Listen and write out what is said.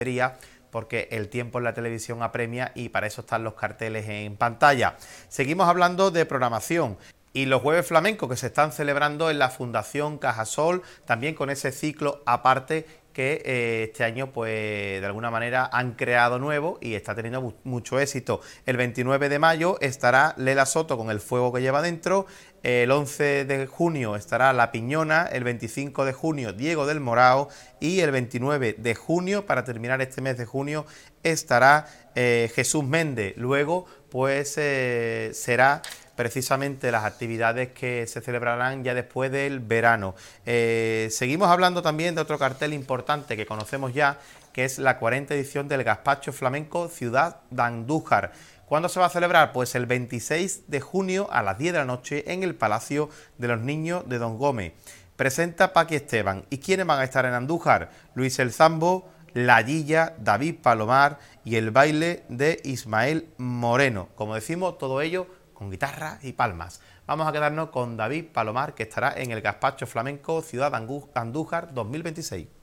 porque el tiempo en la televisión apremia y para eso están los carteles en pantalla. Seguimos hablando de programación y los jueves flamencos que se están celebrando en la Fundación Cajasol, también con ese ciclo aparte que este año pues de alguna manera han creado nuevo y está teniendo mucho éxito. El 29 de mayo estará Lela Soto con El fuego que lleva dentro, el 11 de junio estará La Piñona, el 25 de junio Diego del Morao y el 29 de junio, para terminar este mes de junio, estará Jesús Méndez. Luego pues será precisamente las actividades que se celebrarán ya después del verano. Seguimos hablando también de otro cartel importante que conocemos ya, que es la 40ª edición del Gazpacho Flamenco Ciudad de Andújar. ¿Cuándo se va a celebrar? Pues el 26 de junio a las 10 de la noche en el Palacio de los Niños de Don Gómez. Presenta Paqui Esteban. ¿Y quiénes van a estar en Andújar? Luis el Zambo, La Guilla, David Palomar y el baile de Ismael Moreno. Como decimos, todo ello con guitarra y palmas. Vamos a quedarnos con David Palomar, que estará en el Gazpacho Flamenco Ciudad Andújar 2026.